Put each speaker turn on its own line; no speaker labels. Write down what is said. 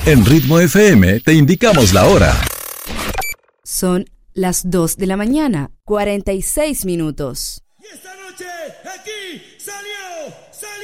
En Ritmo FM te indicamos la hora.
Son las 2 de la mañana, 46 minutos.
Y esta noche aquí salió